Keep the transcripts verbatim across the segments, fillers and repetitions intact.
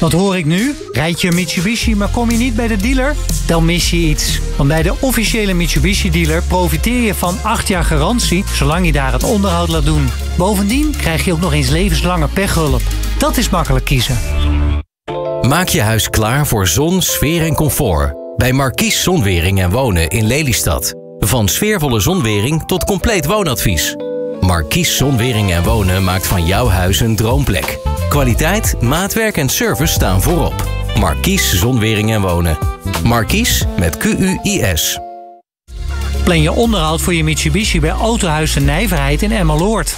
Wat hoor ik nu? Rijd je een Mitsubishi, maar kom je niet bij de dealer? Dan mis je iets. Want bij de officiële Mitsubishi-dealer profiteer je van acht jaar garantie, zolang je daar het onderhoud laat doen. Bovendien krijg je ook nog eens levenslange pechhulp. Dat is makkelijk kiezen. Maak je huis klaar voor zon, sfeer en comfort. Bij Markies Zonwering en Wonen in Lelystad. Van sfeervolle zonwering tot compleet woonadvies. Markies Zonwering en Wonen maakt van jouw huis een droomplek. Kwaliteit, maatwerk en service staan voorop. Markies Zonwering en Wonen. Markies met Q U I S. Plan je onderhoud voor je Mitsubishi bij Autohuis de Nijverheid in Emmeloord.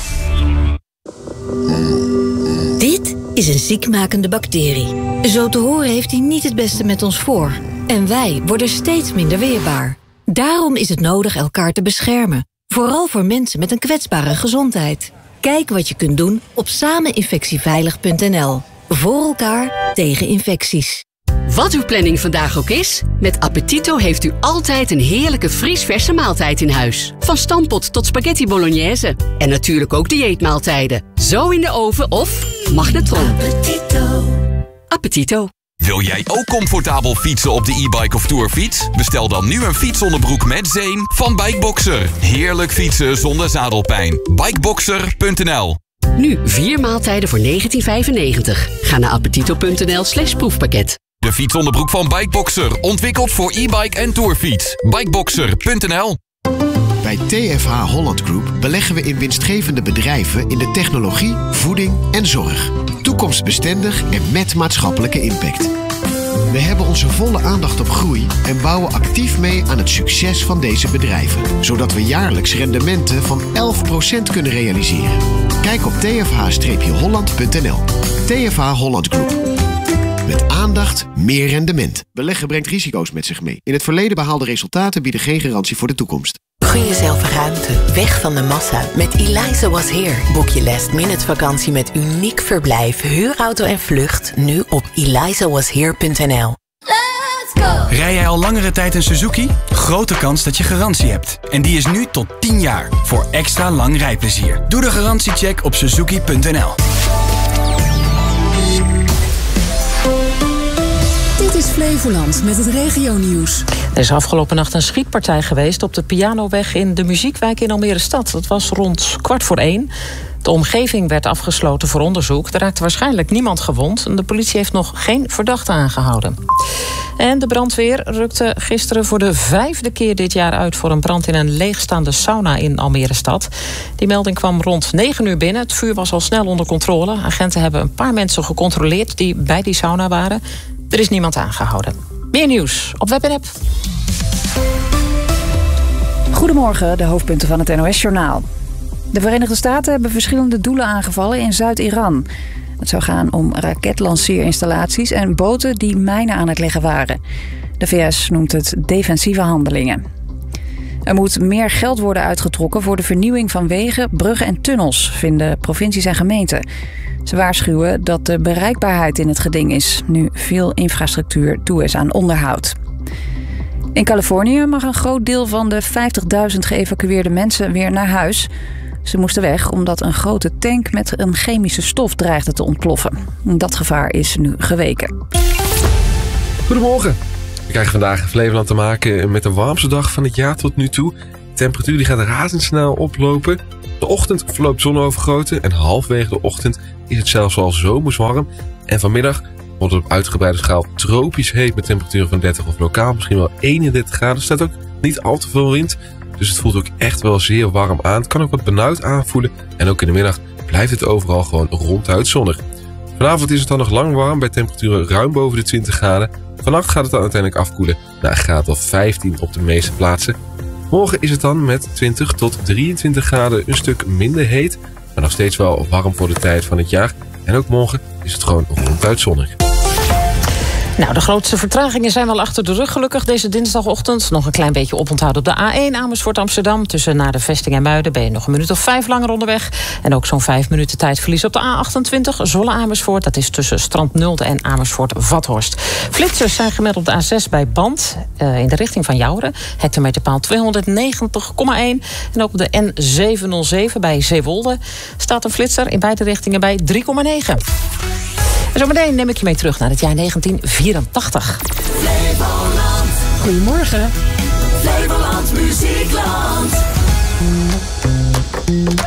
Dit is een ziekmakende bacterie. Zo te horen heeft hij niet het beste met ons voor. En wij worden steeds minder weerbaar. Daarom is het nodig elkaar te beschermen. Vooral voor mensen met een kwetsbare gezondheid. Kijk wat je kunt doen op sameninfectieveilig punt n l. Voor elkaar tegen infecties. Wat uw planning vandaag ook is, met Appetito heeft u altijd een heerlijke vriesverse maaltijd in huis. Van stampot tot spaghetti bolognese. En natuurlijk ook dieetmaaltijden. Zo in de oven of magnetron. Appetito. Appetito. Wil jij ook comfortabel fietsen op de e-bike of tourfiets? Bestel dan nu een fietsonderbroek met zeem van Bikeboxer. Heerlijk fietsen zonder zadelpijn. Bikeboxer punt n l. Nu vier maaltijden voor negentien vijfennegentig. Ga naar appetito punt n l slash proefpakket. De fietsonderbroek van Bikeboxer. Ontwikkeld voor e-bike en tourfiets. Bikeboxer punt n l. Bij T F H Holland Group beleggen we in winstgevende bedrijven in de technologie, voeding en zorg. Toekomstbestendig en met maatschappelijke impact. We hebben onze volle aandacht op groei en bouwen actief mee aan het succes van deze bedrijven. Zodat we jaarlijks rendementen van elf procent kunnen realiseren. Kijk op t f h holland punt n l. T F H Holland Group. Met aandacht, meer rendement. Beleggen brengt risico's met zich mee. In het verleden behaalde resultaten bieden geen garantie voor de toekomst. Gun jezelf ruimte, weg van de massa. Met Eliza Was Here. Boek je last minute vakantie met uniek verblijf, huurauto en vlucht. Nu op eliza was here punt n l. Rij jij al langere tijd een Suzuki? Grote kans dat je garantie hebt. En die is nu tot tien jaar. Voor extra lang rijplezier. Doe de garantiecheck op suzuki punt n l. Dit is Flevoland met het regionieuws. Er is afgelopen nacht een schietpartij geweest op de Pianoweg in de Muziekwijk in Almere Stad. Dat was rond kwart voor één. De omgeving werd afgesloten voor onderzoek. Er raakte waarschijnlijk niemand gewond. En de politie heeft nog geen verdachte aangehouden. En de brandweer rukte gisteren voor de vijfde keer dit jaar uit voor een brand in een leegstaande sauna in Almere Stad. Die melding kwam rond negen uur binnen. Het vuur was al snel onder controle. Agenten hebben een paar mensen gecontroleerd die bij die sauna waren. Er is niemand aangehouden. Meer nieuws op Web en App. Goedemorgen, de hoofdpunten van het N O S-journaal. De Verenigde Staten hebben verschillende doelen aangevallen in Zuid-Iran. Het zou gaan om raketlanceerinstallaties en boten die mijnen aan het leggen waren. De V S noemt het defensieve handelingen. Er moet meer geld worden uitgetrokken voor de vernieuwing van wegen, bruggen en tunnels, vinden provincies en gemeenten. Ze waarschuwen dat de bereikbaarheid in het geding is, nu veel infrastructuur toe is aan onderhoud. In Californië mag een groot deel van de vijftigduizend geëvacueerde mensen weer naar huis. Ze moesten weg omdat een grote tank met een chemische stof dreigde te ontploffen. Dat gevaar is nu geweken. Goedemorgen. We krijgen vandaag in Flevoland te maken met de warmste dag van het jaar tot nu toe. De temperatuur die gaat razendsnel oplopen. De ochtend verloopt zonovergoten en halfwege de ochtend is het zelfs al zomerswarm. En vanmiddag wordt het op uitgebreide schaal tropisch heet met temperaturen van dertig of lokaal misschien wel eenendertig graden. Er staat ook niet al te veel wind, dus het voelt ook echt wel zeer warm aan. Het kan ook wat benauwd aanvoelen en ook in de middag blijft het overal gewoon ronduit zonnig. Vanavond is het dan nog lang warm bij temperaturen ruim boven de twintig graden. Vannacht gaat het dan uiteindelijk afkoelen naar een graad of vijftien op de meeste plaatsen. Morgen is het dan met twintig tot drieëntwintig graden een stuk minder heet, maar nog steeds wel warm voor de tijd van het jaar. En ook morgen is het gewoon ronduit zonnig. Nou, de grootste vertragingen zijn wel achter de rug gelukkig deze dinsdagochtend. Nog een klein beetje oponthoud op de A één Amersfoort Amsterdam. Tussen naar de vesting en Muiden ben je nog een minuut of vijf langer onderweg. En ook zo'n vijf minuten tijdverlies op de A achtentwintig Zwolle Amersfoort. Dat is tussen Strand Nulde en Amersfoort Vathorst. Flitsers zijn gemeld op de A zes bij Band uh, in de richting van Jouren. Hectometerpaal tweehonderdnegentig komma één. En ook op de N zevenhonderdzeven bij Zeewolde staat een flitser in beide richtingen bij drie komma negen. En zometeen neem ik je mee terug naar het jaar negentien vierentachtig. Flevoland. Goedemorgen. Flevoland Muziekland.